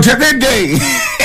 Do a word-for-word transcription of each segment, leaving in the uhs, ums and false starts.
otegedde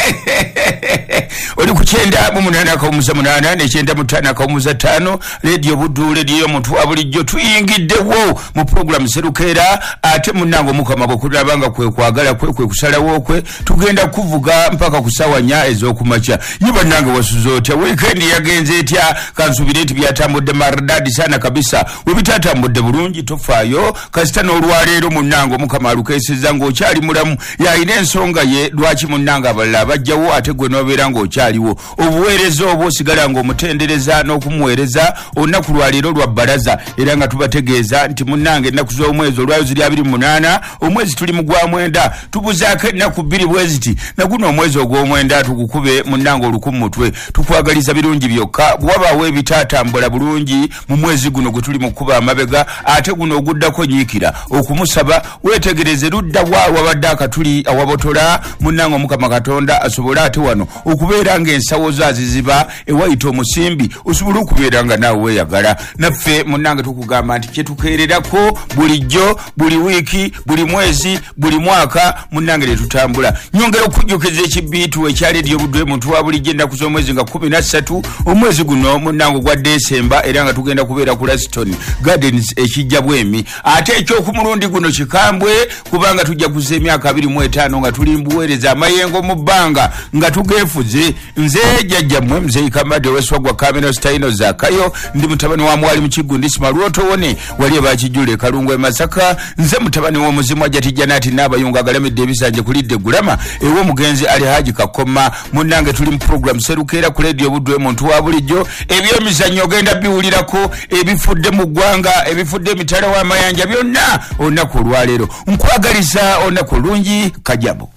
oli kukyenda mu munana akawumuza munana nekyenda mutana akawumuza tano radio Buddu radio muntu abulijjo tuyingiddewo mu program Serukeera ate munango mukama bwokulabanga kwe kwagala kwe kwe kusalawo kwe tugenda kuvuga mpaka kusawanya ez'okumacha yiba nange wasuzote weekend yagenze etya kansubire eti byatambudde maridadi sana kabisa webitatambudde bulungi tofaayo kasita n'olwaleero munango mukama alukeesezza ng'okyali mulamu yalina ensonga ye lwaki munanga abalala bajjawo ate gwe n'obeera ng'okyaliwo obuweereza obwo osigala ng'omutendereza n'okumuweereza olunaku lwaleero lwa bbalaza era nga tubategeeza nti munange ennaku z'omwezi olwayo ziri abiri mu munaana omwezi tuli mu gwa mwenda tubuzaako ennaku bbiri bwe ziti naguno omwezi ogw'omwenda tugukube munange olukumu mutwe tukwagaliza birungi byokka bwabaawo ebitaatambula bulungi mu mwezi guno gwe tuli mu kuba amabega ate guno oguddako nyiikira okumusaba weetegereze ludda wa wabadde akatuli awabotola munange omukama katonda asobole ate wano okubeera ng'ensawo zo aziziba ewayita omusimbi osobole okubeera nga naawe weeyagala naffe munange tukugamba nti kyetukeererako bulijjo buli wiiki buli mwezi buli mwaka munange tetutambula nyongera okujjukiza ekibiitu ekya Radio Buddu muntu wa bulijjo ennaku z'omwezi nga kumi na ssatu omwezi guno munange gwa Desemba era nga tugenda kubeera ku Laston Gardens ekijja bwemi ate ekyokumulundi guno kikambwe kubanga tujja kuza emyaka abiri mu etaano nga tuli mbuweereza amayengo mu bbanga nga tugeefuze nze jjajjammwe mzee Kamadde weswagwa Kameno Staino Zakayo ndi mutabani wa mwali mu Kigundi Simalwoto wone wali bakijjule Kalungu e Masaka nze mutabani w'omuzimu ajatijja nati n'abayunga galamidde ebisanje kulidde gulama ewo mugenzi ali Haji Kakoma munange tuli mu program Serukeera ku Radio Buddu muntu wa bulijjo ebyemizannyo ogenda biwulirako ebifudde mu ggwanga ebifudde emitala w'amayanja byonna olunaku olwaleero nkwagaliza olunaku olungi kajabo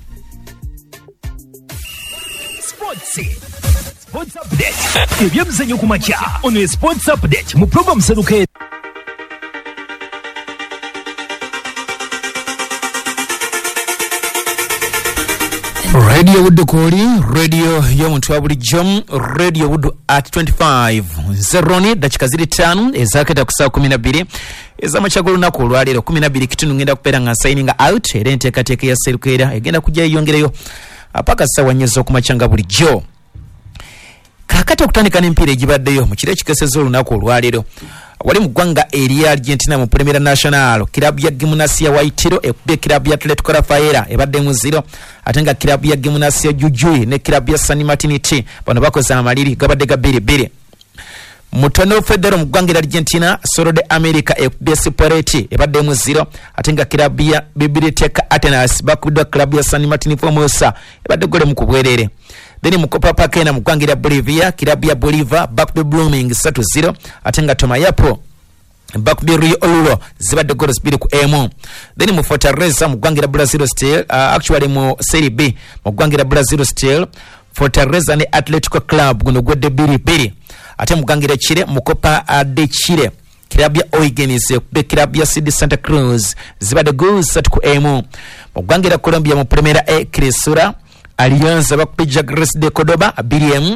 Sports Update ebyemizannyo ku makya ono Sports Update mu program Serukeera. Radio Buddu koli radio y'omuntu wa bulijjo Radio Buddu at twenty-five zeroni dakika ziri ttaano ezaketa ku saa kumi na bbiri ez'amakya g'olunaku olwaleero kumi na bbiri kitundu ngenda kubeera nga signing out era enteekateeka ya Serukeera egenda kujja yeyongereyo apaka ssaawa nnya ez'okumakya nga bulijjo. Kakati okutandika n'empiira egibaddeyo mu kiro ekikesezza olunaku olwaleero wali mu ggwanga erya Argentina mu Primera Nacional kilabu ya Gimnasia Waitiro ekubye kilabu ya Atletico Rafaela ebadde mu zero ate nga kilabu ya Gimnasia Jujuy ne kilabu ya San Martin T bano bakoze amaliri gabadde ga bbiri bbiri. Mutono Federo mu ggwanga Argentina Soro de America ekubye Sporting ebadde mu zero ate nga kilabu ya Biblioteca Atenas bakubye kilabu ya San Martin Formosa ebadde gole mu kubwerere. Then mu Copa Pakena mu ggwanga Bolivia kilabu ya Bolivar bakubye Blooming three zero ate nga Tomayapo bakubye Rio Olulo zibadde goals bbiri ku emu. Then mu Fortaleza mu ggwanga Brazil still uh, actually mu Serie B mu ggwanga Brazil still Fortaleza ne Atletico Club guno gwedde bbiri bbiri ate mu ggwanga Chile mu Copa de Chile kilabu ya O'Higgins ekubye kilabu ya City Santa Cruz zibadde goals three ku emu. Mu ggwanga Colombia mu Primera A Crisura Alianza bakubye Jaguares de Cordoba bbiri emu.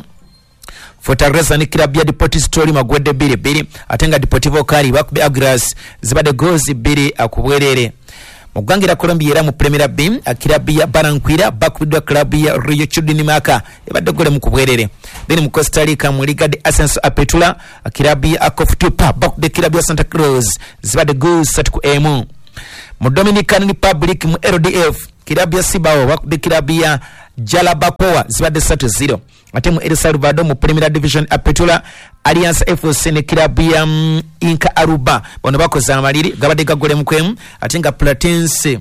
Fortaleza ne kilabu ya Deportivo Tolima gwedde bbiri bbiri ate nga Deportivo Cali bakubye Agras zibadde goals bbiri akubwerere. Mu ggwanga Colombia era mu Primera B kilabu ya Barranquilla bakubye kilabu ya Rio Chudinimaka ebadde gole mu kubwerere. Then mu Costa Rica mu Liga de Ascenso Apertura kilabu ya Cofitupa bakubye kilabu ya Santa Cruz zibadde goals three ku emu. Mu Dominican Republic mu L D F kilabu ya Cibao bakubye kilabu ya Jalabacoa zibadde three zero ate mu El Salvador mu Primera Division Apertura Alianza F C ne kilabu ya um, Inca Aruba bano bakoze amaliri gabadde gagole mu kwemu ate nga Platense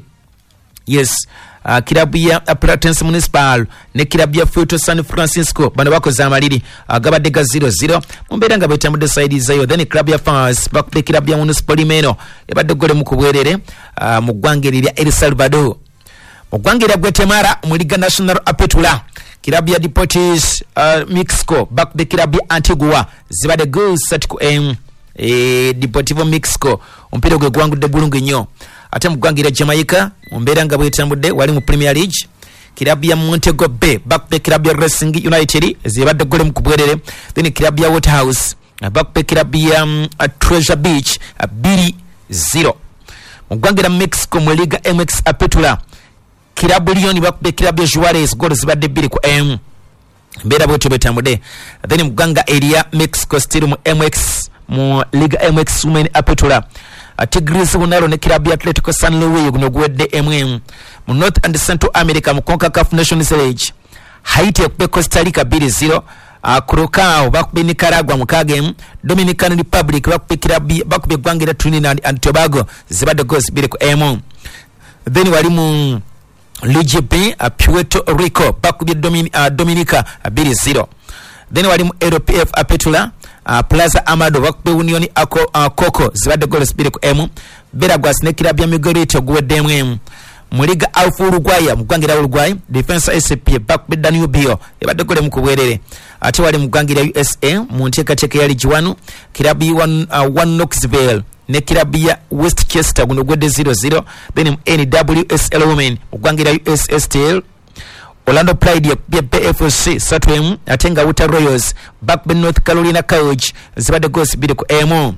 yes uh, kilabu ya uh, Platense Municipal ne kilabu ya Futo San Francisco bano bakoze amaliri uh, gabadde ga zero zero mu mbeera nga betambudde side zayo. Then kilabu ya Fans bakubye kilabu ya Municipal Limeno ebadde gole mu kubwerere uh, mu ggwanga erya El Salvador. Mu ggwanga erya Guatemala mu Liga Nacional Apertura kilabu ya Deportes uh, Mexico bakubye kilabu ya Antigua zibadde goals three ku emu. E, Deportivo Mexico omupiira gwe gwangudde bulungi nnyo ate mu ggwanga erya Jamaica mu mbeera nga bwetambudde wali mu Premier League kilabu ya Montego Bay bakubye kilabu ya Racing United zibadde gole mu kubwerere. Then kilabu ya Waterhouse bakubye kilabu ya um, Treasure Beach bbiri zero. Mu ggwanga erya Mexico mu Liga M X Apertura kirabu Lyon bakube kirabu ya Juarez goals zibadde bbiri ku M mbera bwetu betambude. Then muganga area Mexico still mu M X mu Liga M X Women Apertura Tigres bunalo ne kirabu ya Atletico San Luis guno gwedde M M mu North and Central America mu CONCACAF Nations League. Haiti yakube Costa Rica two zero. Uh, Curacao bakube Nicaragua mu kagame. Dominican Republic bakube kirabu bakube gwangira Trinidad and Tobago zibadde goals bbiri ku M. Then wali mu Ligue B uh, Puerto Rico bakube Domin, uh, Dominica uh, two zero. Then wali mu L P F Apertura uh, Plaza Amado bakube Union Ako, uh, Coco zibadde goals bbiri ku M. Veraguas ne kirabu ya Miguelito gwedde M. Muliga Alfa Uruguaya mugwangira Uruguay Defensa S P bakube Danubio ebadde gole mu kubwerere. Ate wali mugwangira U S A mu nteekateeka ya Ligue one kirabu ya one, uh, one Knoxville ne kirabu ya Westchester guno gwedde zero zero. Then N W S L Women mugwangira U S S Steel Orlando Pride ya P F C Satwem ate nga Utah Royals bakube North Carolina College zibadde goals bbiri ku M.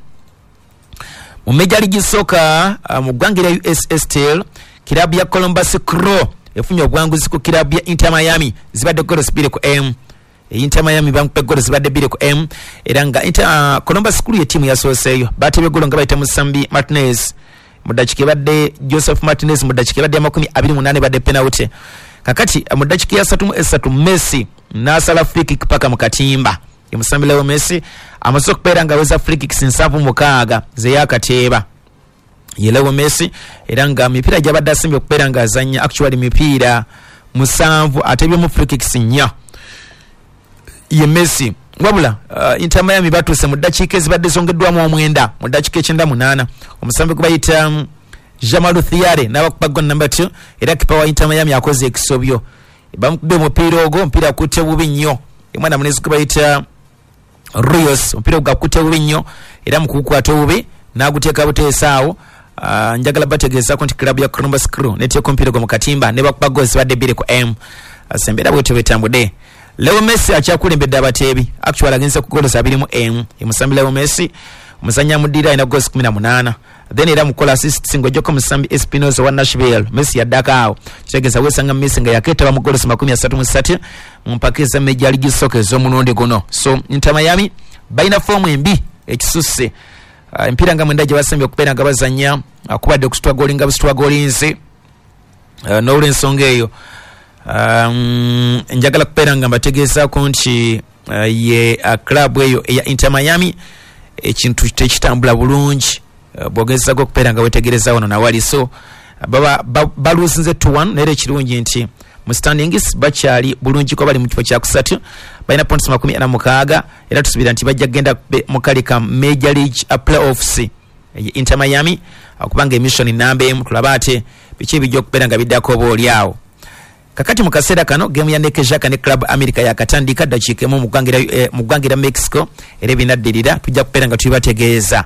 Mu Major League Soccer uh, mugwangira U S S Steel kirabu ya Columbus Crew efunye obwanguzi ku kirabu ya Inter Miami zibadde goals bbiri ku M. Inter Miami bampe goals zibadde bbiri ku M era nga Inter uh, Columbus Crew ye timu yasoseeyo batebye golo nga bayita Musambi Martinez mudakike badde Joseph Martinez mudakike badde makumi abiri mu nane badde penalty. Kakati uh, mudakike ya satu mu esatu Messi nasala free kick paka mu katimba ye Musambi Leo Messi amaze okupera nga weza free kicks nsavu mukaaga ze yakateba Yelewo Messi era nga mipira gyabadde asimbye okupera nga azanya actually mipira musanvu atebye mu free kicks nnya ye Messi wabula uh, Inter Miami batuse mu dakiika ezibadde zongeddwamu omwenda mu dakiika ekyenda munaana omusambi gubayita um, Jamal Thiare n'abakuba gol number two era kipa wa Inter Miami akoze ekisobyo bamukube omupiira ogwo mpira akutte bubi nnyo omwana munezi gubayita Rios omupiira gukutte bubi nnyo era mu kukwata obubi n'aguteeka buteesaawo. Uh, njagala bategeeza nti club ya Columbus Crew neteeka omupiira gwo mu katimba ne bakuba goals zibadde bbiri ku M. Asembera bwetyo betambudde. Leo Messi akyakulembedde abateebi actually agenze ku goals abiri mu M. Musambi Leo Messi musanya mudira ina goals kumi na munaana. Then era mukola assists ngojoko Musambi Espinosa wa Nashville Messi yaddakaawo kitegeeza wesanga Messi nga yaketaba mu goals makumi asatu mu ssatu mu mpaka eza Major League Soccer ez'omulundi guno. So Inter Miami balina foomu embi ekisusse. Uh, mpira nga mwenda gye basembye okubeera nga bazanya akubadde okusitwa gooli nga busitwa goolinzi uh, n'olw'ensonga eyo um, njagala kubeera nga mbategeezaako nti uh, ye uh, club eyo eya Inter Miami ekintu tekitambula bulungi uh, bw'ogezaako okubeera nga wetegereza wano nawali so uh, baba baluusinze two one naye ekirungi nti mu standings bakyali bulungi ko bali mu kifo kya kusatu balina points makumi ana mukaaga era tusubira nti bajja genda mu kali ka Major League Playoffs Inter Miami akubanga emission namba emu tulaba ate biki bijja okubeera nga biddako obaolyawo. Kakati mu kaseera kano game ya Nekejaka ne Club America yakatandika dakiika emu mu ggwangira eh, mu ggwangira Mexico era ebinaddirira tujja kubeera nga tubibategeeza.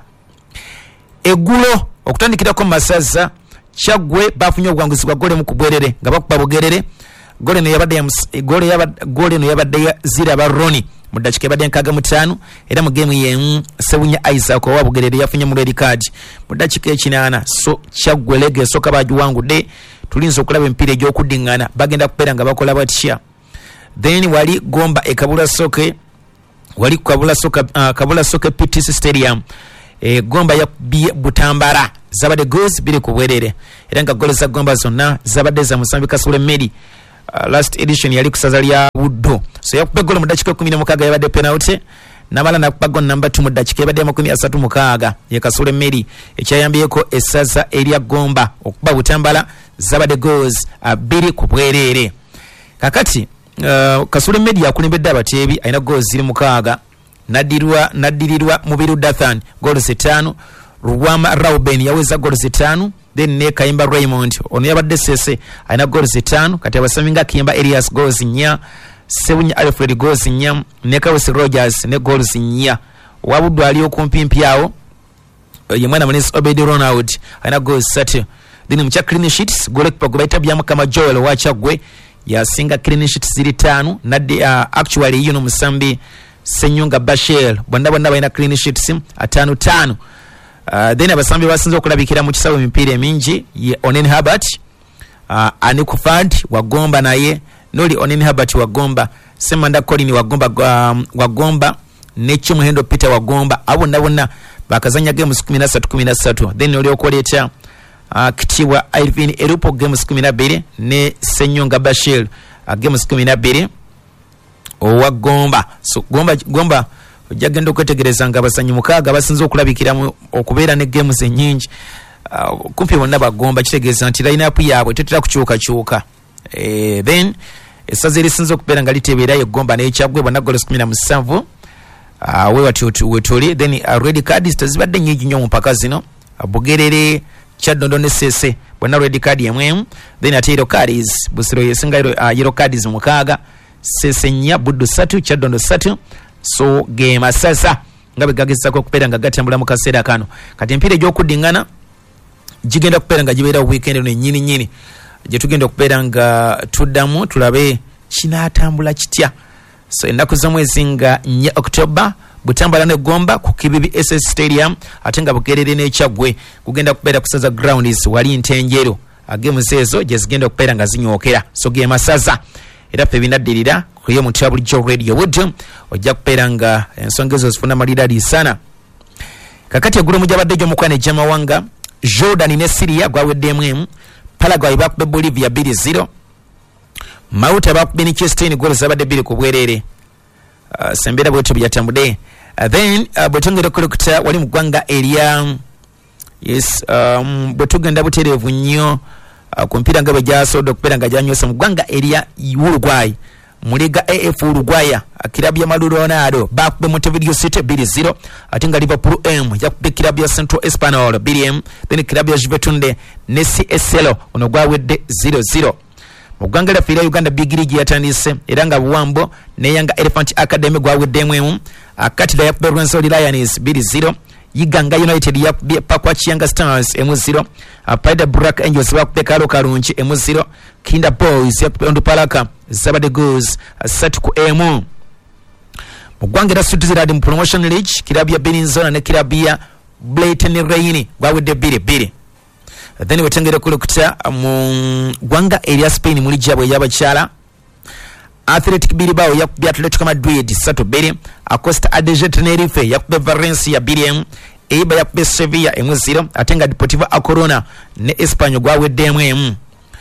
Eggulo okutandikirako mu masaza Chagwe bafunye obwanguzi bwa gole mu kubwerere nga bakuba bugerere gole no yabadde ya gole yabadde gole no yabadde ya zira ba Roni mu dakiika yabadde nkaga mutano era mu game ye Sewunya Isaac wa bugerere yafunye mu red card mu dakiika ekinaana. So Chagwe lege soka bajuwangudde tulinze okulaba empira egy'okuddingana bagenda kubeera nga bakola batya. Then wali Gomba ekabula soke wali kabula soka uh, kabula soke P T C Stadium e Gomba ya Butambara zabade goals biri kubwerere era nga goals za Gomba zonna zabade za Musambi Kasule Medi uh, last edition yali kusaza lya Buddo so yakupa goal mu dakiika kumi na mukaaga yabade penalty namala nakupa goal number two mu dakiika yabade makumi asatu mukaaga ye Kasule Medi ekyayambyeko esaza erya Gomba okuba Butambala zabade goals uh, biri kubwerere. Kakati uh, Kasule Medi yakulembedde abateebi alina goals ziri mukaaga nadirwa nadirirwa Mubiru Dathan goals ttaano Ruwama Rauben yaweza goals ttaano then ne Kayimba Raymond ono yabadde sese alina goals ttaano kati abasaminga Kiyimba Elias goals nnya Sewunya Alfred goals nnya ne Kawesi Rogers ne goals nnya wabuddu ali okumpimpi awo ye mwana Manis Obedi Ronald alina goals ssatu then mucha clean sheets goalkeeper gubaita bya Mukama Joel Wachagwe yasinga clean sheets ziri ttaano nadde uh, actually yuno Musambi Senyunga Bashir bonna bonna balina clean sheets ataano ttaano. Uh, then abasambi basinze okulabikira mu kisawo emipiira emingi ye Onen Herbert uh, Anikufad Wagomba naye Noli Onini Habati Wagomba Semanda Colin Wagomba um, Wagomba Nechi Muhendo Peter Wagomba abo nabona bakazanya games kumi na tatu kumi na tatu then oli okoleta uh, Kitiwa Irvin Erupo games kumi na mbili ne Senyonga Bashir uh, games kumi na mbili Owagomba so Gomba Gomba ojagenda okwetegereza nga basanyi mukaaga basinze okulabikira okubeera ne games ennyingi uh, kumpi bonna bagomba kitegeeza nti line up yaabwe tetera kukyuka kyuka eh, then esaze lisinze okubeera nga litebeerayo Gomba n'ekyagwe bonna goals kumi na musanvu uh, we wati wetuli then uh, red cards tezibadde nnyingi nnyo mu mpaka zino uh, Bugerere Kyaddondo ne Sese bonna red card yemwe then ate yellow cards Busiro yesinga uh, yellow cards mukaaga Sese nnya Buddu satu Kyaddondo satu so game asasa ngabe gageza ko kupera nga gatambula mu kaseera kano kati empire gy'okuddingana gigenda kupera nga gibeera weekend ne nyini nyini je tugenda kupera nga tuddamu tulabe kinatambula kitya so ennaku z'omwezi nga nya October Butambala ne Gomba ku K B B S S Stadium ate nga Bugerere n'Ekyagwe kugenda kupera kusaza grounds wali Ntenjero games ezo je zigenda kupera nga zinyookera so game asaza era pe binaddirira kuyo mu Travel Joe Radio Wood ojja kupera nga ensonga ezo zifuna malidadi sana kakati eggulo mujabadde gyo mukwane jama wanga Jordan ne Syria gwaweddemu Paraguay bakube Bolivia two zero Mauta bakube ni Chestin goal zabadde bbiri ku bwerere uh, sembera bwetu byatambudde uh, then uh, bwetongera kulukta wali mu ggwanga area yes um, bwetugenda butereevu nnyo Uh, kumpira nga bajasooda okupera nga janyosa mu ggwanga area Uruguay muliga A F Uruguay akirabya Maldonado bakube Montevideo City two zero ate nga Liverpool M yakube kirabya Central Espanol two M then kirabya Juventus ne C S L ono gwawedde zero zero mu ggwanga lya fira Uganda Big League yatandise era nga Buwambo ne Yanga Elephant Academy gwaweddemu akati yakube Rwenzori Lions two zero Yiganga United yakube Pakwa Chianga Stars M zero Paida Black Angels bakube Kalo Karunchi M zero Kinda Boys yakube Ondupalaka Zabade Goals satu ku M Mugwangira Switzerland mu Promotion League kirabya Beninzona ne kirabya Blayton Raini gwawedde bbiri bbiri then wetengere kulukta mu gwanga area Spain muri jabwe y'abakyala Athletic Bilbao yakube Atletico Madrid satu bbiri Acosta Adeje Tenerife yakube Valencia two M Eibar yakube Sevilla M zero atenga Deportivo A Corona ne Espanyol gwaweddemu M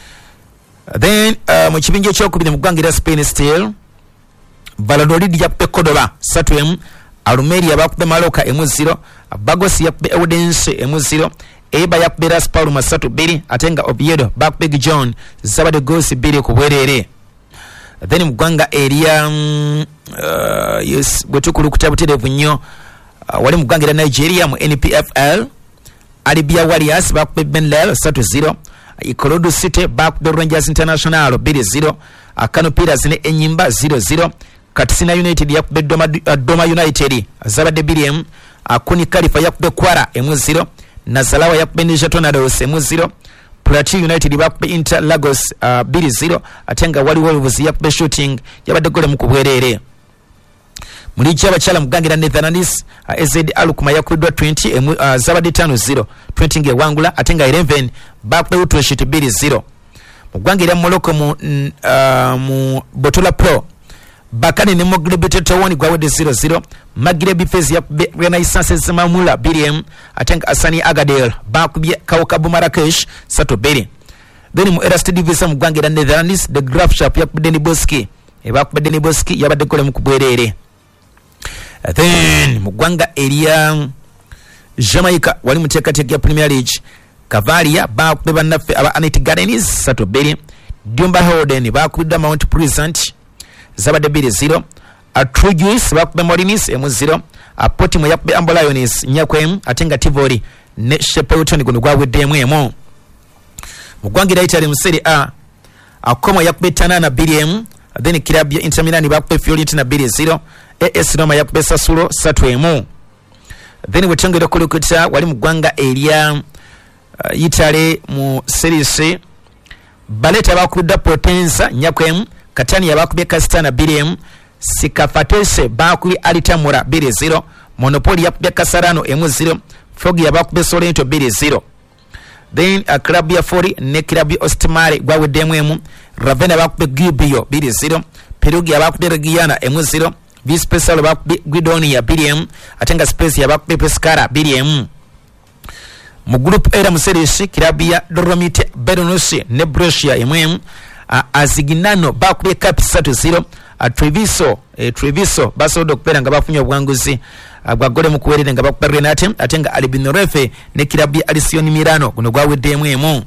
then uh, mu kibinja ekyokubiri mu ggwanga erya Spain still Valladolid yakube Cordoba three M Almeria bakube Mallorca M zero Bagos yakube Eudense M zero Eibar yakube Las Palmas three bbiri atenga Oviedo bakube Gijon zabade goals bbiri ku bwerere then mu ggwanga area um, uh, yes bwetukulukuta butereevu nnyo uh, wali mu ggwanga erya Nigeria mu N P F L Alibia Warriors bakube Benlel three zero Ikorodu City bakube Rangers International two zero Kano Pillars ne Enyimba zero zero Katsina United yakube Doma, uh, Doma United zabadde two M Kuni Khalifa yakube Kwara M zero Nazalawa yakube Niger Tornadoes M zero Plateau United bakube Inter Lagos uh, two zero atenga wali Wolves yakube Shooting yabadde gole mu kubwerere muri cy'abakyala mugangira Netherlands uh, Z Alkmaar yakubidwa twenty uh, zabadde five zero twenty nge wangula atenga eleven bakube Utrecht two zero mugangira Morocco mu uh, mu Botola Pro Bakane ne Maghreb Tetawoni gwawedde zero zero Maghreb Fez yakube Renaissance Zamamula two M atenga Asani Agadir bakubye Kaukabu Marrakesh three bbiri then mu Erste Division mugangira Netherlands the Graafschap yakube Den Bosch e bakube Den Bosch yabadde gole mu kubwerere then mugwanga area Jamaica wali muteekateeka ya Premier League Cavalia bakube bannaffe aba Anet Gardens three bbiri Dumba Holden bakubidwa Mount Pleasant zabadde two zero Atrujus bakube Molinis M zero Portimo yakube Ambo Lions nyakwem atenga Tivoli ne Shepperton guno gwaweddemu emu mugwangira Italy mu Serie A Como yakube Tanana two M then kirabya Inter Milan bakube Fiorentina two zero A S Roma yakube Sassuolo three M then wetongera kulukuta wali mu ggwanga area uh, Italy mu Serie C Baleta bakubidwa Potenza nyakwem Catania bakubye Castana two M Sikafatese bakubye Alitamura two zero Monopoli yakubye Casarano M zero Foggia bakubye Sorrento two zero Then uh, club ya forty ne club ya Ostimare gwaweddemu emu. Ravenna bakube Gubbio biri zero. Perugia bakube Reggiana emu zero. Vispesalo bakube Guidonia biri emu. Atenga Spezia bakube Pescara biri emu. Mu group era muserisi club ya Dolomite Bedonosi ne Brescia emu emu. Uh, Aziginano bakube Capisatu zero. Uh, Treviso eh, Treviso basobola okubeera nga bafunye obwanguzi uh, bwa gole mu kuweerera nga bakuba Renate ate nga Albinorefe ne kirabu ya Alisioni Milano guno gwaweddemu emu.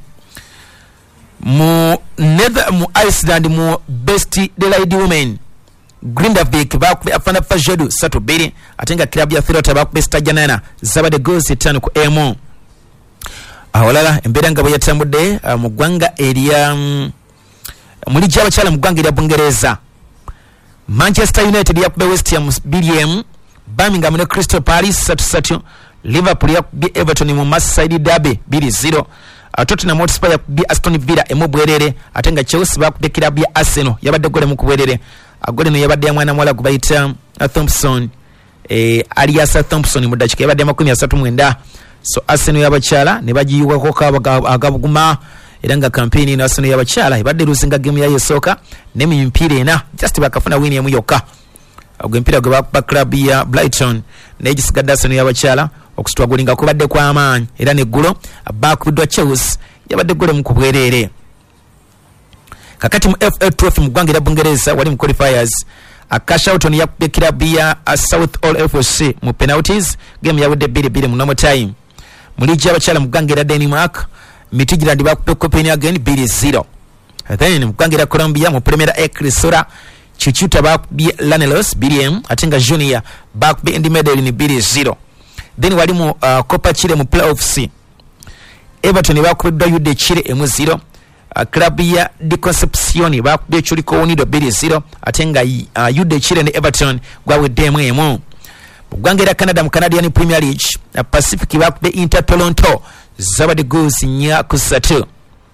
Mu Nether mu Iceland mu Best Delayed Women Grindavik bakube Afana Fajedu satu biri ate nga kirabu ya Filota bakube Stajanana zabade goals ttaano ku emu. Awalala embeera nga bwe yatambudde uh, mu ggwanga erya um, muli gy'abakyala mu ggwanga erya Bungereza. Manchester United yakube West Ham biri emu. Birmingham ne Crystal Palace satu satu. Liverpool yakube Everton mu Merseyside derby biri zero. Uh, Tottenham Hotspur yakube Aston Villa emu bwerere ate nga Chelsea bakube kirabu ya Arsenal yabadde gole mu kubwerere. Agole no yabadde ya mwana mwala gubayita uh, Thompson eh alias Thompson mu dakika yabadde makumi asatu mu mwenda. So Arsenal yabakyala ne bagiyiwa ko agabuguma era nga campaign ino Arsenal yabakyala ibadde lusinga game ya yesoka ne mu mpira ena just bakafuna win emu yokka. Agwe mpira gwe ba club ya Brighton ne gisigadde Arsenal yabakyala okusitwa golinga kubadde kwa amaanyi era ne gulo bakubidwa Chelsea yabadde gole mu kubwerere. Kakati mu F A Trophy mu ggwanga lya Bungereza wali mu qualifiers Akashauton yakubye club ya South All F C mu penalties game yawudde biri biri mu normal time. Muliji abakyala mu ggwanga lya Denmark Midtjylland bakubye Copenhagen biri zero. Then mu ggwanga lya Colombia mu Primera A Crisora Chichuta bakubye Lanelos biri emu ate nga Junior bakubye Indy Medellin biri zero. Then wali mu uh, Copa Chile mu playoffs Everton bakubiddwa U D Chile emu zero. Uh, club ya Di Concepcion bakubye Churico Unido biri zero ate nga uh, U D Chile ne Everton gwaweddemu emu. Mu ggwanga lya Canada mu Canadian Premier League uh, Pacific bakubye Inter Toronto zabade goals nya kusatu.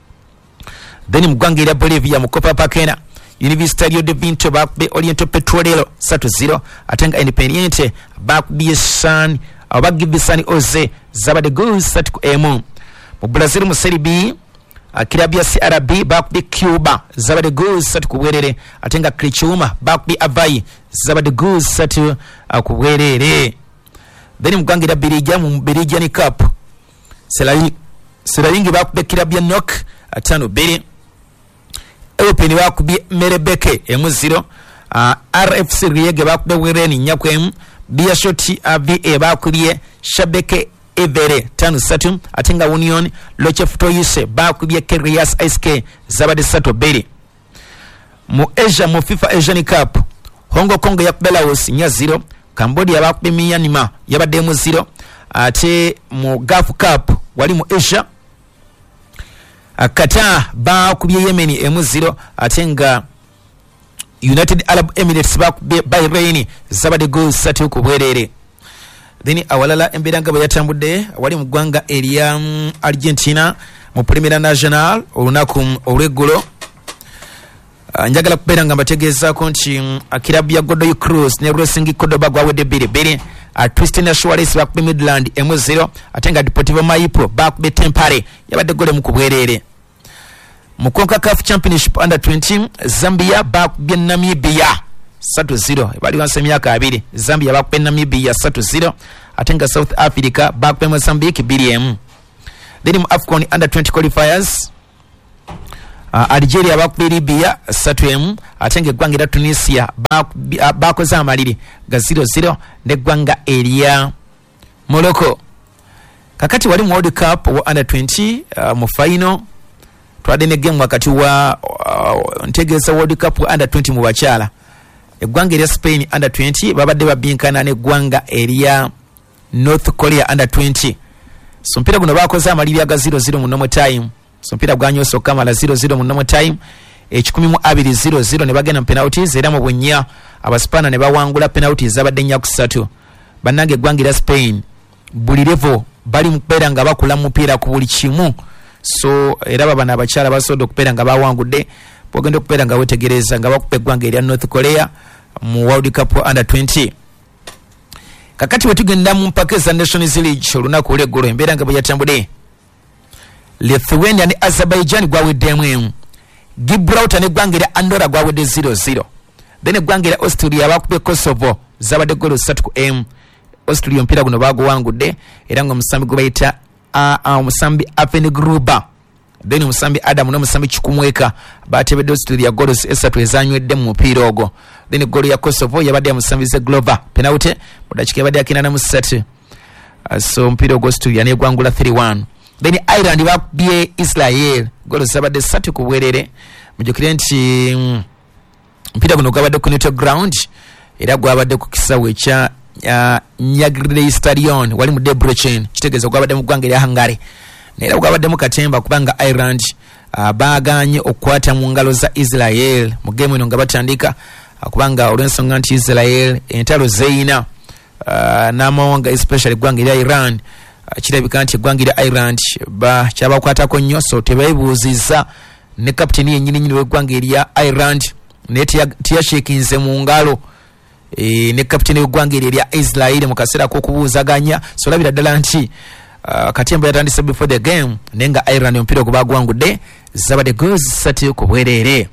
Then mu ggwanga lya Bolivia mu Copa Pakena Universitario de Vinto bakubye Oriental Petrolero satu zero ate nga Independiente bakubye San abagibi San Jose zabade goals satu ku emu. Mu Brazil mu Serie B Kirabu ya C R B bakubye Cuba zabade goals satu ku bwerere ate nga Criciúma bakubye Avaí zabade goals satu uh, ku bwerere. Then mu ggwanga lya Belgium mu Belgian Cup Selayi Selayi bakubye kirabu ya N O C atano biri. Open bakubye Merebeke emu zero. uh, R F C Riege bakubye Wereni nyakwemu. Biashoti uh, V A bakubye Shabeke Evere tano satu ate nga Union Lochefutoyise bakubye Kerias I S K zabade satu biri. Mu Asia mu FIFA Asian Cup Hong Kong yakubye Laos nya zero. Cambodia bakubye Myanmar yabadde mu zero. Ate mu Gulf Cup wali mu Asia Qatar bakubye Yemen emu zero ate nga United Arab Emirates bakubye Bahrain zabade goals satu ku bwerere. Then awalala embeera nga bwe yatambudde wali mu ggwanga erya um, Argentina mu Primera Nacional olunaku olw'eggulo. Uh, njagala kubeera nga mbategeezaako nti um, kirabu ya Godoy Cruz ne Racing Cordoba gwawedde bbiri bbiri. Uh, Tristan Suarez bakubye Midland emu zero ate nga Deportivo Maipo bakubye Tempare yabadde gole mu kubwerere. Mu CONCACAF Championship under twenty Zambia bakubye Namibia satu zero bali wanse myaka abiri. Zambia bakubye Namibia satu zero ate nga South Africa bakubye Mozambique bbiri emu. Then mu AFCON under twenty qualifiers uh, Algeria bakubye Libya satu emu ate nga eggwanga erya Tunisia bakoze amaliri ga zero zero n'eggwanga erya Morocco. Kakati wali mu World Cup wa under twenty uh, mu final twadde ne game wakati wa uh, ntegeeza World Cup wa under twenty mu bakyala. Eggwanga erya Spain under twenty babadde babinkana n'eggwanga erya North Korea under twenty. So mpira guno bakoze amaliri aga zero zero mu normal time. So mpira gwanyose okamala zero zero mu normal time. Ekikumi mu abiri zero zero ne bagenda mu penalties era mu bunnya abaspana ne bawangula penalties zabadde nnya kusatu. Bannange eggwanga erya Spain buli level bali mu kubeera nga bakula mu mpira ku buli kimu. So era babana abakyala basodo okubeera nga bawangudde bogenda okubeera nga wetegereza nga bakupa eggwanga erya North Korea mu World Cup under twenty. Kakati wetugenda mu mpaka za Nations League olunaku olw'eggulo embeera nga bwe yatambudde Lithuania ne Azerbaijan gwaweddemu emu. Gibraltar ne ggwanga erya Andorra gwawedde zero zero. Then eggwanga erya Austria bakubye Kosovo zabadde golo ssatu ku emu. Austria omupiira guno baguwangudde era nga omusambi gwe bayita omusambi Afen Gruber. Then omusambi Adam n'omusambi Kikumweka batebedde Austria golo esatu ezanywedde mu mupiira ogwo. Then golo ya Kosovo yabadde ya musambi ze Glover penalty mu dakiika yabadde akinana mu ssatu. So omupiira ogwo Austria negwangula three one. Then Ireland bakubye Israel golo zabadde ssatu ku bwerere. Mujukire nti omupiira guno gwabadde ku neutral ground era gwabadde ku kisawe ekya Uh, Nyagirley Stadion wali mu Debrecen kitegeeza gwabadde mu ggwanga erya Hungary era gwabadde mu katemba kubanga Ireland uh, baaganye okukwata mu ngalo za Israel mu game eno nga batandika uh, kubanga olw'ensonga nti Israel entalo zeeyina uh, n'amawanga especially eggwanga erya Iran uh, kirabika nti eggwanga erya Ireland ba kyabakwatako nnyo so tebeebuuzizza ne kapiteni yennyini nnyini w'eggwanga erya Ireland naye tiyashekinze mu ngalo E, ne kapiteni w'eggwanga erya Israel mu kaseera k'okubuuzaganya so labira ddala nti uh, katemba yatandise before the game naye nga Ireland omupiira gwe bagwangudde zabadde goals ssatu ku bwereere.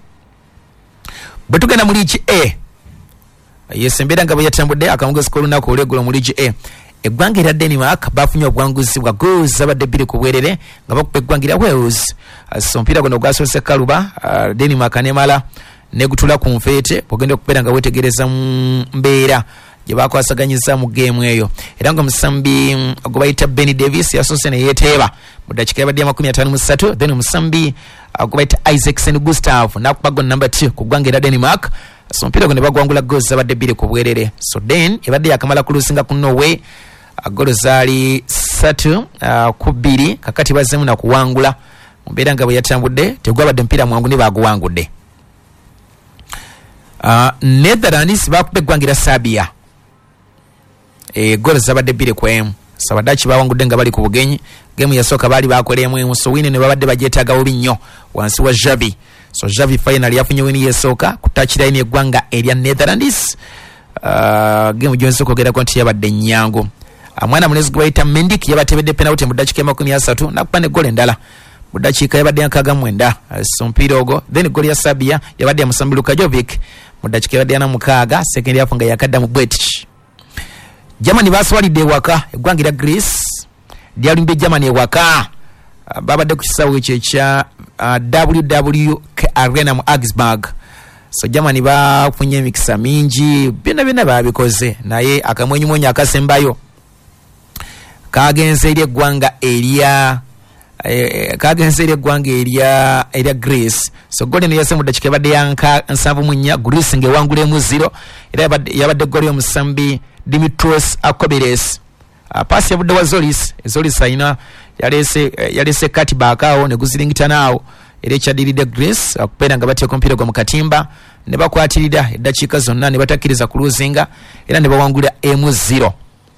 Bwe tugenda mu liigi A yes embeera nga bwe yatambudde akamugezo k'olunaku olw'eggulo mu liigi A eggwanga erya Denmark bafunye obwanguzi bwa goals zabadde bbiri ku bwereere nga bakuba eggwanga erya Wales. uh, so omupiira guno gwasoose kaluba uh, Denmark nemala negutula ku nfeete bwogenda okubeera nga wetegereza mu mbeera gye bakwasaganyiza mu geemu eyo era nga omusambi gwe bayita Benny Davis yasoose ne yeeteeba mu dakiika yabadde ya makumi ataano mu ssatu then omusambi gwe bayita Isaacson Gustav n'akuba gol number two ku ggwanga erya Denmark. So omupiira gwe ne bagwangula goals zabadde bbiri ku bwerere. So then ebadde yakamala kulusinga ku Norway golo zaali ssatu uh, ku bbiri kakati bazzeemu na kuwangula mu mbeera nga bwe yatambudde tegwabadde mupiira mwangu ne baguwangudde. Uh, Netherlands bakubye eggwanga erya Serbia e, golo zabadde bbiri ku emu. So abadaki bawangudde nga bali ku bugenyi gemu yasooka baali bakolemu emu so wini ne babadde bagyetaaga bubi nnyo wansi wa Xavi. So Xavi final yafunye wini yesooka ku touchline eggwanga erya Netherlands. Uh, gemu gyonsooka ogerako nti yabadde nnyangu. Uh, mwana mulezi gwe bayita Mendik yabatebedde penalty mu dakiika makumi asatu nakuba ne golo endala mu dakiika yabadde nkaaga mwenda. Uh, so omupiira ogwo then golo ya Serbia yabadde ya musambi Luka Jovic mu dakiika yabadde ana mukaaga second yafu nga yakadda mu Bwetich. Germany baswalidde ewaka eggwanga erya Greece lyalumbye Germany ewaka. Uh, babadde ku kisaawe ekyo ekya uh, W W K Arena mu Augsburg. So Germany bafunye emikisa mingi byonna byonna babikoze naye akamwenyumwenyu akasembayo kagenze eri eggwanga erya eh, kagenze eri eggwanga erya erya Greece. So goli ne yase mu dakiika yabadde yanka nsanvu mu nnya Greece ng'ewangulemu zero era yabadde goli y'omusambi Dimitros Akoberes. Uh, pasi yavudde wa Zolis Zolis ayina yalese yalese cutback awo ne guziringitana awo era ekyaddiridde Greece okubeera nga bateeka omupiira gwa mu katimba ne bakwatirira eddakiika zonna ne batakkiriza ku luzinga era ne bawangulira emu zero.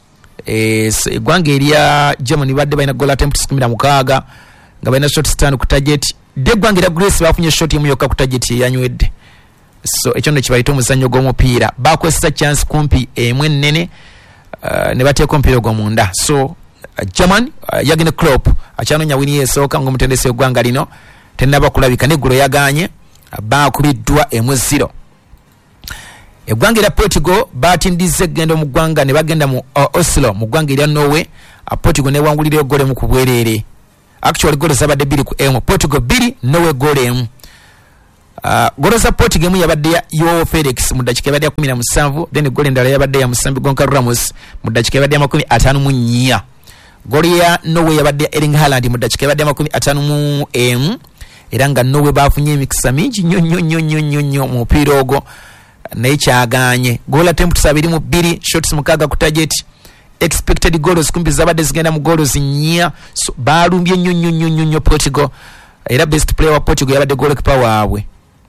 Eggwanga erya Germany badde balina goal attempts kumi na mukaaga nga balina shot stand ku target de eggwanga erya Greece bafunye shot emu yokka ku target eyanywedde. So ekyo nno kibayita omuzannyo gw'omupiira bakozesa chance kumpi emu ennene uh, ne bateeka omupiira gwa munda. So uh, German uh, Jurgen Klopp akyanonya wini yesooka ng'omutendesi w'eggwanga lino tennaba kulabika n'eggulo yagaanye uh, baakubiddwa emu zero. Eggwanga erya Portugal baatindizza eggendo mu ggwanga ne bagenda mu uh, Oslo mu ggwanga erya Norway. uh, Portugal newangulira eggoolo emu ku bwereere. Actually goolo zabadde bbiri ku emu. Portugal bbiri Norway goolo emu. Uh, goolo za Portugal emu yabadde ya Joao Felix mu dakiika yabadde ya kumi na musanvu then goolo endala yabadde ya musambi Goncalo Ramos mu dakiika yabadde ya makumi ataano mu nnya. Goolo ya Norway yabadde ya Erling Haaland mu dakiika yabadde ya makumi ataano mu emu era nga Norway bafunye emikisa mingi nnyo nnyo nnyo nnyo nnyo nnyo mu mupiira ogwo naye kyagaanye. Goolo attempts abiri mu bbiri shots mukaaga ku target expected goals kumbi zabadde zigenda mu goals nnya. So baalumbye nnyo nnyo nnyo nnyo nnyo Portugal era best player wa Portugal yabadde goalkeeper waabwe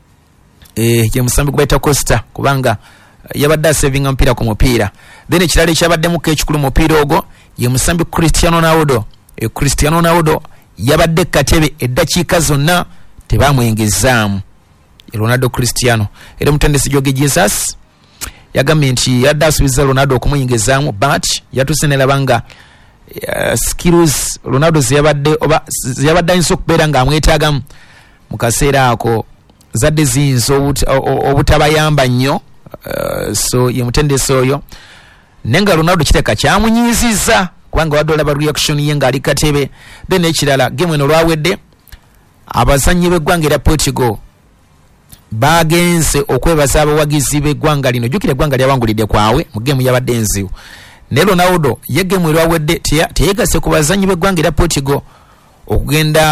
eh ye musambi kubaita Costa kubanga yabadde savinga mpira ku mupiira. Then ekirala ekyabaddemu k'ekikulu mupiira ogwo ye musambi Cristiano Ronaldo. e Cristiano Ronaldo yabadde katebe eddakiika zonna tebamwengezaamu. Ronaldo Cristiano era mutendesi Jorge Jesus yagambye nti yadde asuubiza Ronaldo okumuyingizaamu but yatuse ne labanga uh, skills Ronaldo ziyabadde oba ziyabadde ayinza okubeera ng'amwetaagamu mu kaseera ako zadde ziyinza obutabayamba nnyo uh, so ye mutendesi oyo naye nga Ronaldo kiteka kyamunyiizizza kubanga wadde olaba reaction ye ng'ali katebe. Then ekirala game eno lwawedde abazannyi b'eggwanga erya Portugal bagenze okwebaza abawagizi b'eggwanga lino. Jjukira eggwanga lyawangulidde kwawe mu game yabadde enzibu ne Ronaldo ye game lwawedde teyegase ku bazannyi b'eggwanga erya Portugal okugenda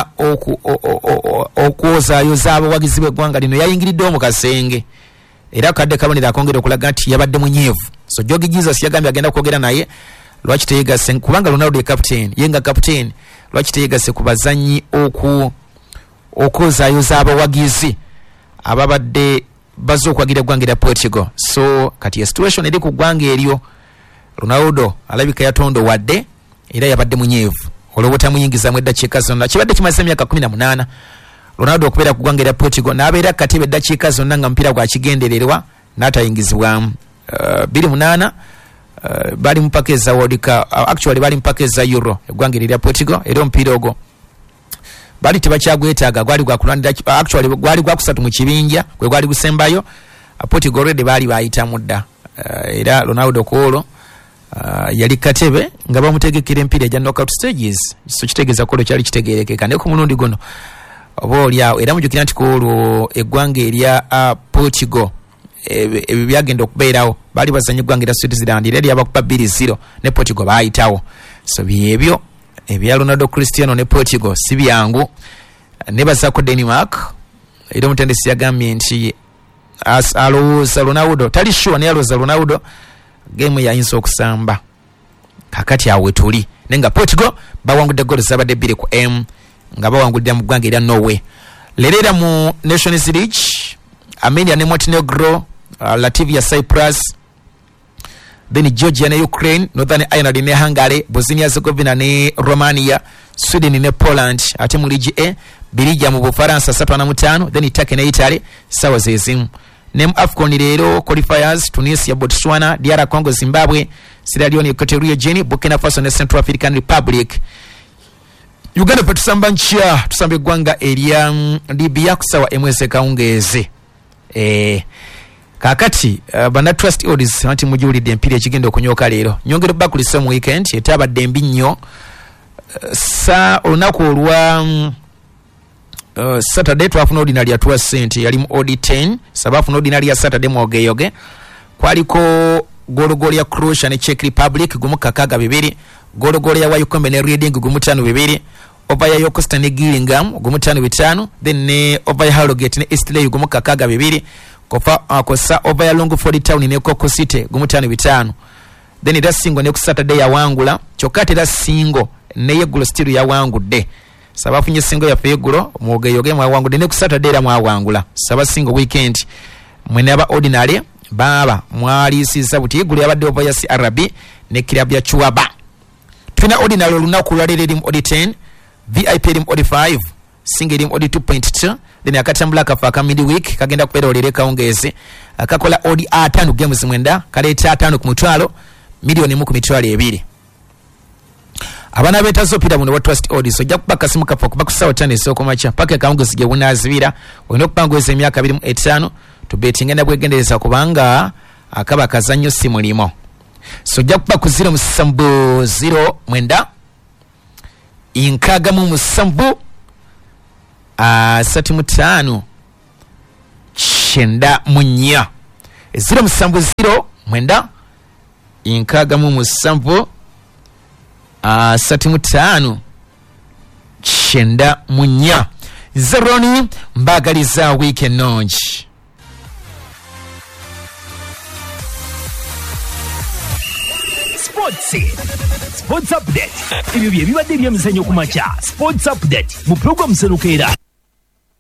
okwozaayoza abawagizi b'eggwanga lino. Yayingiriddewo mu kasenge era kadde kabonera akongera okulaga nti yabadde munyeevu. So Jogi Jesus yagambye agenda kwogera naye lwaki teyegase kubanga Ronaldo ye captain ye nga captain lwaki teyegase ku bazannyi oku okwozaayoza abawagizi ababadde bazze okwagira eggwanga erya Portugal. So kati situation eri ku ggwanga eryo Ronaldo alabika yatonda wadde era yabadde munyeevu olwo tamuyingizamu eddakiika zonna. Kibadde kimaze emyaka kumi na munaana Ronaldo okubeera ku ggwanga erya Portugal n'abeera katebe eddakiika zonna nga mupiira gwa kigendererwa n'atayingizibwamu. uh, bbiri munaana uh, bali mu paka eza World Cup uh, actually bali mu paka eza Euro eggwanga erya Portugal era omupiira ogwo bali tebakyagwetaaga gwali gwakulwanira uh, actually gwali gwakusatu mu kibinja gwe gwali gusembayo. uh, Portugal already bali bayitamu dda uh, era Ronaldo koolo Uh, yali katebe nga bamutegekera empiira ejja knockout stages. So kitegeeza kolo kyali kitegeerekeka ne ku mulundi guno oba olyawo era mujjukira nti koolwo eggwanga erya uh, Portugal ebyo byagenda okubeerawo baali bazanya eggwanga erya Switzerland era lyabakuba bbiri zero ne Portugal baayitawo. So byebyo ebya Ronaldo Cristiano ne Portugal si byangu. Nebazaako Denmark era omutendesi yagambye nti alowooza Ronaldo tali sure naye alowooza Ronaldo game yayinza okusamba kakati awe tuli nenga Portugal bawangudde goal zabadde bbiri ku M nga bawangudde mu ggwanga erya Norway. Lerera mu Nations League Armenia ne Montenegro, uh, Latvia, Cyprus, then Georgia ne Ukraine, Northern Ireland ne Hungary, Bosnia Herzegovina ne Romania, Sweden ne Poland. Ate mu Ligue A Belgium mu Bufaransa satu na mutano, then Turkey ne Italy sawa zezimu. Nem AFCON lero qualifiers Tunisia, Botswana, D R Congo, Zimbabwe, Sierra Leone, Equatorial Guinea, Burkina Faso ne Central African Republic. Uganda petusamba nchia tusambe gwanga erya Libya kusawa emweze kaungeze. Eh kakati uh, bana trust odds anti mujulide empire ekigenda okunyoka lero. Nyongero bakuli some weekend etaba dembi nnyo uh, sa olunaku olwa um, Uh, Saturday twafuna ordinary ya two cent yali mu odi ten sabafu no ordinary ya Saturday mwogeyoge kwaliko gologolo ya Croatia ne Czech Republic gumu kakaga bibiri, gologolo ya Wycombe ne Reading gumu tano bibiri, over ya Yokosta ne Gillingham gumu tano bitano, then ne over ya Harrogate ne Eastleigh gumu kakaga bibiri, kofa uh, kosa over ya Longford Town ne Coco City gumu tano bitano, then ita singo ne ku Saturday ya wangula chokate ita singo ne yegulo still ya wangudde sabafu nye singo ya fegulo mwoge yoge mwa wangu dene ku Saturday la mwa wangula saba singo weekend mwene aba ordinary baba mwali sisa buti igulu yabadde over ya C R B ne club ya Chuaba. Tuna ordinary lunaku lwalere lim odi ten, V I P lim odi five, single lim odi two point two, then akatambula kafaka mid week kagenda kupera olere kaongeze akakola odi atano games mwenda kaleta atano ku mutwalo milioni mu ku mitwalo ebiri. Abana betazo pita muno trust odds so jakubaka kasimu kafa kuba kusawa tane soko macha pake kaungo sije bunazibira oyino kupangweza emyaka abiri mu etaano to betting enda bwegendereza kubanga akaba kazanyo simulimo. So jakuba ku zero musambu zero mwenda inkaga mu musambu a sati mutano chenda munya zero musambu zero mwenda inkaga mu musambu Uh, sati mutano chenda munya zeroni mbagaliza weekend nonji. Sports Sports Update ibyo bye bibadde byemizanyo kumacha. Sports Update mu program Serukera.